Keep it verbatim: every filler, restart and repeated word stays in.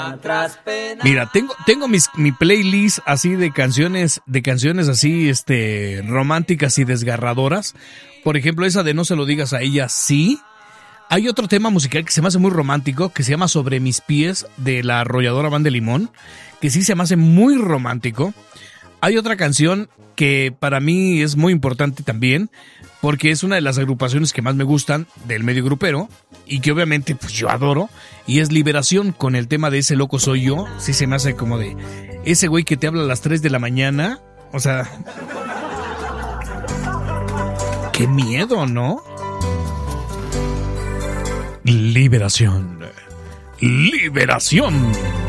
Mira, tengo, tengo mis, mi playlist así de canciones, de canciones así, este, románticas y desgarradoras. Por ejemplo, esa de No se lo digas a ella, sí. Hay otro tema musical que se me hace muy romántico, que se llama Sobre mis pies, de la arrolladora Banda de Limón, que sí se me hace muy romántico. Hay otra canción que para mí es muy importante también, porque es una de las agrupaciones que más me gustan del medio grupero y que obviamente pues yo adoro, y es Liberación, con el tema de Ese loco soy yo. Sí se me hace como de ese güey que te habla a las tres de la mañana, o sea, qué miedo, ¿no? Liberación. Liberación.